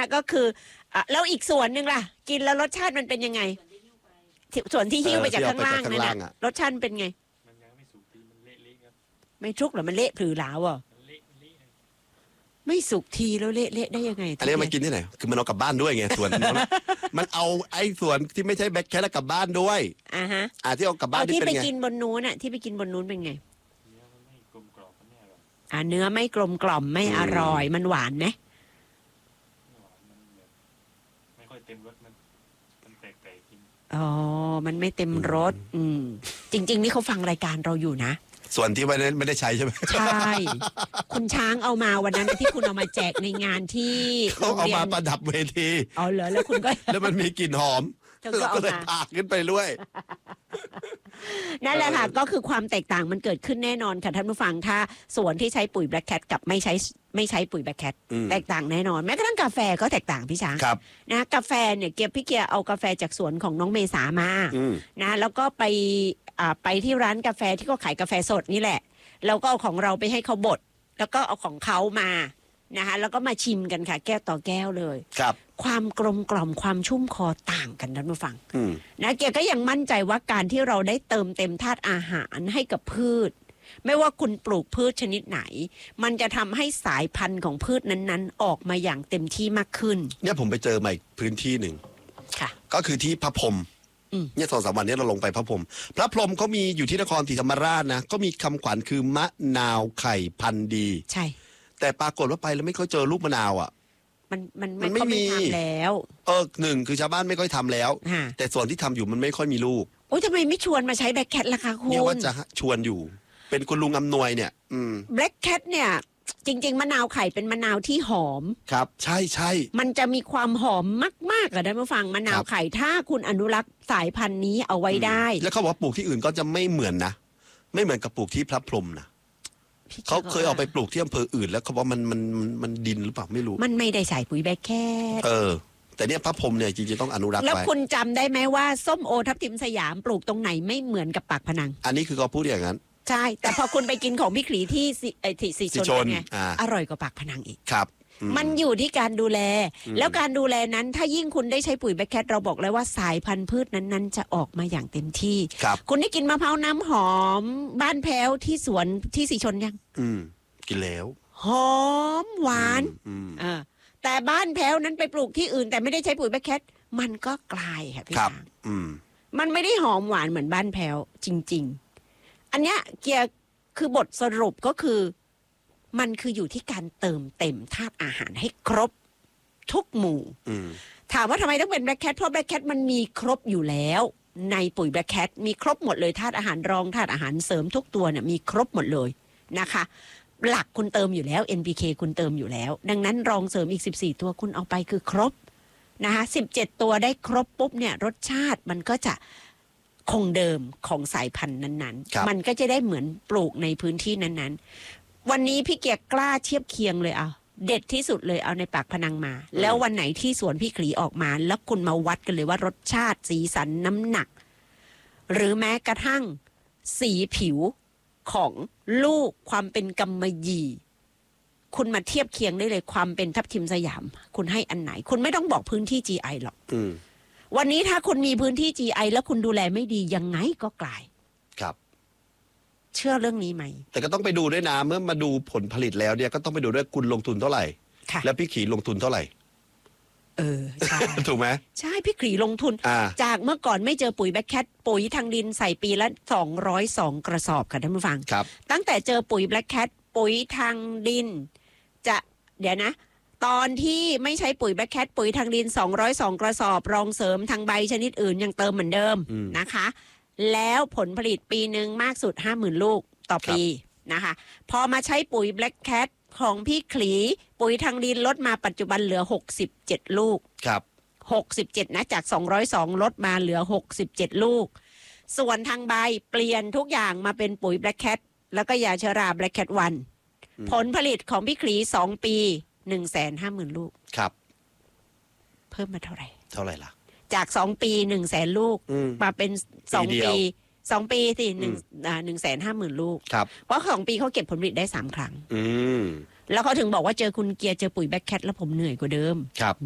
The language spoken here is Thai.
ก็คือแล้วอีกส่วนหนึ่งล่ะกินแล้วรสชาติมันเป็นยังไงส่วนที่หิ้วไปจากข้างล่างนั่นน่ะรสชาติเป็นไงมันยังไม่สุกทีมันเละๆครับไม่ทุกหรอมันเละผือหลาวอ่ะไม่สุกทีแล้วเละได้ยังไงอันนี้มากินที่ไหนคือมันเอากลับบ้านด้วยไงส่วนมันเอาไอ้ส่วนที่ไม่ใช่แบ็คแคทแล้วกลับบ้านด้วยฮะที่เอากลับบ้านที่ไปกินบนนู้นน่ะที่ไปกินบนนู้นเป็นไงเนื้อไม่กลมกล่อมไม่อร่อยมันหวานไหมไม่ค่อยเต็มรสมันแปลกๆกินอ๋อมันไม่เต็มรสจริงๆนี่เขาฟังรายการเราอยู่นะส่วนที่ไม่ได้ใช้ใช่ไหมใช่คุณช้างเอามาวันนั้นที่คุณเอามาแจกในงานที่เขาเอามาประดับเวทีอ๋อเหรอแล้วคุณก็แล้วมันมีกลิ่นหอมเราก็เลยพาขึ้นไปด้วยนั่นแหละค่ะก็คือความแตกต่างมันเกิดขึ้นแน่นอนค่ะท่านผู้ฟังถ้าส่วนที่ใช้ปุ๋ยแบล็คแคทกับไม่ใช้ปุ๋ยแบล็คแคทแตกต่างแน่นอนแม้กระทั่งกาแฟก็แตกต่างพี่ช้างนะกาแฟเนี่ยพี่เกียร์เอากาแฟจากสวนของน้องเมษามานะแล้วก็ไปที่ร้านกาแฟที่เขาขายกาแฟสดนี่แหละเราก็เอาของเราไปให้เขาบดแล้วก็เอาของเขามานะคะแล้วก็มาชิมกันค่ะแก้วต่อแก้วเลยครับความกลมกล่อมความชุ่มคอต่างกันท่านผู้ฟังนะเกียร์ก็ยังมั่นใจว่าการที่เราได้เติมเต็มธาตุอาหารให้กับพืชไม่ว่าคุณปลูกพืชชนิดไหนมันจะทำให้สายพันธุ์ของพืชนั้นๆออกมาอย่างเต็มที่มากขึ้นเนี่ยผมไปเจอมาอีกพื้นที่หนึ่งค่ะก็คือที่พระพรหมเนี่ย2-3 วันนี้เราลงไปพระพรหมเขามีอยู่ที่นครศรีธรรมราชนะก็มีคำขวัญคือมะนาวไข่พันธุ์ดีใช่แต่ปรากฏว่าไปแล้วไม่ค่อยเจอลูกมะนาวอ่ะมันไม่มีแล้วหนึ่งคือชาวบ้านไม่ค่อยทำแล้วแต่ส่วนที่ทำอยู่มันไม่ค่อยมีลูกโอ้ยทำไมไม่ชวนมาใช้แบล็คแคทล่ะคะคุณเนี่ยว่าจะชวนอยู่เป็นคุณลุงอำนวยเนี่ยแบล็คแคทเนี่ยจริงๆมะนาวไข่เป็นมะนาวที่หอมครับใช่มันจะมีความหอมมากๆอะท่านผู้ฟังมะนาวไข่ถ้าคุณอนุรักษ์สายพันธุ์นี้เอาไว้ได้แล้วเขาบอกว่าปลูกที่อื่นก็จะไม่เหมือนนะไม่เหมือนกับปลูกที่พระพรหมนะเขาเคยเอาไปปลูกที่อำเภออื่นแล้วเขาบอกมันดินหรือเปล่าไม่รู้มันไม่ได้ใส่ปุ๋ยแบคแคทแต่เนี่ยพระพรหมเนี่ยจริงๆต้องอนุรักษ์ไว้แล้วคุณจำได้ไหมว่าส้มโอทับทิมสยามปลูกตรงไหนไม่เหมือนกับปากพนังอันนี้คือเขาพูดอย่างนั้นใช่แต่พอคุณไปกินของพี่ขลีที่สีชนไงอร่อยกว่าปากพนังอีกครับมันอยู่ที่การดูแลแล้วการดูแลนั้นถ้ายิ่งคุณได้ใช้ปุ๋ยแบคแคทเราบอกเลยว่าสายพันธุ์พืชนั้นๆจะออกมาอย่างเต็มที่คุณได้กินมะพร้าวน้ำหอมบ้านแพ้วที่สวนที่สีชนยังกินแล้วหอมหวานแต่บ้านแพ้วนั้นไปปลูกที่อื่นแต่ไม่ได้ใช้ปุ๋ยแบคแคทมันก็กลายค่ะพี่ช้างมันไม่ได้หอมหวานเหมือนบ้านแพ้วจริงๆอันเนี้ยเกียร์คือบทสรุปก็คือมันคืออยู่ที่การเติมเต็มธาตุอาหารให้ครบทุกหมู่ถามว่าทำไมต้องเป็นแบล็คแคทเพราะแบล็คแคทมันมีครบอยู่แล้วในปุ๋ยแบล็คแคทมีครบหมดเลยธาตุอาหารรองธาตุอาหารเสริมทุกตัวเนี่ยมีครบหมดเลยนะคะหลักคุณเติมอยู่แล้ว NPK คุณเติมอยู่แล้วดังนั้นรองเสริมอีก14ตัวคุณเอาไปคือครบนะคะ17ตัวได้ครบปุ๊บเนี่ยรสชาติมันก็จะคงเดิมของสายพันธุ์นั้นๆมันก็จะได้เหมือนปลูกในพื้นที่นั้นๆวันนี้พี่เกียร์กล้าเทียบเคียงเลยเอาเด็ดที่สุดเลยเอาในปากพนังมาแล้ววันไหนที่สวนพี่ขลีออกมาแล้วคุณมาวัดกันเลยว่ารสชาติสีสันน้ำหนักหรือแม้กระทั่งสีผิวของลูกความเป็นกำมะหยี่คุณมาเทียบเคียงได้เลยความเป็นทับทิมสยามคุณให้อันไหนคุณไม่ต้องบอกพื้นที่ GI หรอกวันนี้ถ้าคุณมีพื้นที่ GI แล้วคุณดูแลไม่ดียังไงก็กลายครับเชื่อเรื่องนี้ไหมแต่ก็ต้องไปดูด้วยนะเมื่อมาดูผลผลิตแล้วเนี่ยก็ต้องไปดูด้วยคุณลงทุนเท่าไหร่แล้วพี่ขีลงทุนเท่าไหร่ใช่ถูกไหมใช่พี่ขีลงทุนจากเมื่อก่อนไม่เจอปุ๋ยแบคแคทปุ๋ยทางดินใส่ปีละ202กระสอบค่ะท่านผู้ฟังตั้งแต่เจอปุ๋ยแบคแคทปุ๋ยทางดินจะเดี๋ยวนะตอนที่ไม่ใช้ปุ๋ยแบคแคทปุ๋ยทางดิน202กระสอบรองเสริมทางใบชนิดอื่นยังเติมเหมือนเดิมนะคะแล้วผลผลิตปีหนึ่งมากสุด 50,000 ลูกต่อปีนะคะพอมาใช้ปุ๋ยแบล็คแคทของพี่ขลีปุ๋ยทางดินลดมาปัจจุบันเหลือ67ลูกครับ 67นะจาก202ลดมาเหลือ67ลูกส่วนทางใบเปลี่ยนทุกอย่างมาเป็นปุ๋ยแบล็คแคทแล้วก็ยาเชื้อราแบล็คแคทวันผลผลิตของพี่ขลี2ปี150,000 ลูกครับเพิ่มมาเท่าไหร่ล่ะจาก2ปี100,000 ลูกมาเป็น2ปี2ปีสิ150,000 ลูกเพราะ2ปีเขาเก็บผลผลิตได้3 ครั้งแล้วเขาถึงบอกว่าเจอคุณเกียร์เจอปุ๋ยแบคแคทแล้วผมเหนื่อยกว่าเดิม